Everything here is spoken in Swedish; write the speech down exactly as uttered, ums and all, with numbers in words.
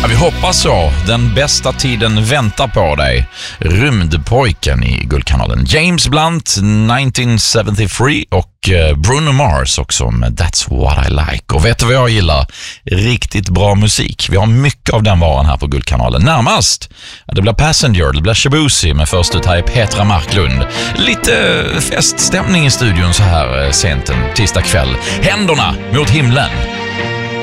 Ja, vi hoppas så. Den bästa tiden väntar på dig. Rymdpojken i Guldkanalen. James Blunt, nitton sjuttiotre och Bruno Mars också med That's What I Like. Och vet du vad jag gillar? Riktigt bra musik. Vi har mycket av den varan här på Guldkanalen. Närmast, ja, det blir Passenger, det blir Shabuzi, men först ut här är Petra Marklund. Lite feststämning i studion så här sent en tisdag kväll. Händerna mot himlen.